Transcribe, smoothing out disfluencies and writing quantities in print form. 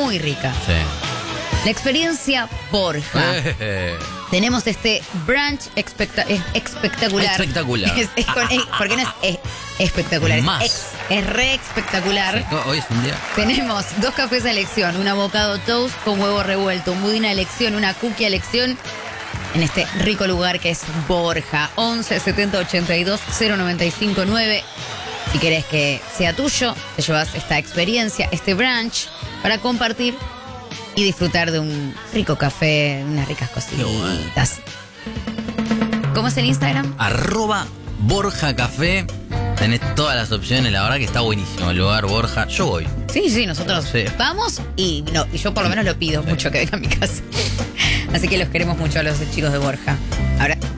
muy rica. Sí. La experiencia Borja. Tenemos este brunch espectacular. Espectacular. Porque no es espectacular, Más. es re espectacular. Sí, hoy es un día. Tenemos 2 cafés a elección, un avocado toast con huevo revuelto, un budín a elección, una cookie a elección, en este rico lugar que es Borja. 11 70 82 095 9. Si querés que sea tuyo, te llevas esta experiencia, este brunch, para compartir y disfrutar de un rico café, unas ricas cositas. ¿Cómo es el Instagram? @Borja Café. Tenés todas las opciones, la verdad que está buenísimo el lugar, Borja. Yo voy. Sí, nosotros Sí. vamos y yo por lo menos lo pido mucho que venga a mi casa. Así que los queremos mucho a los chicos de Borja. Ahora